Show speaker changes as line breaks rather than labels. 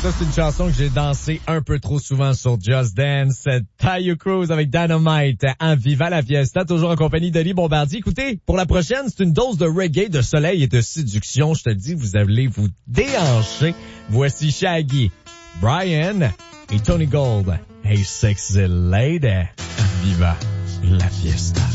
Ça, c'est une chanson que j'ai dansé un peu trop souvent sur Just Dance. Taio Cruz avec Dynamite en Viva la Fiesta, toujours en compagnie d'Oli Bombardier. Écoutez, pour la prochaine, c'est une dose de reggae, de soleil et de séduction. Je te dis, vous allez vous déhancher. Voici Shaggy, Brian et Tony Gold. Hey, sexy lady. Viva la Fiesta.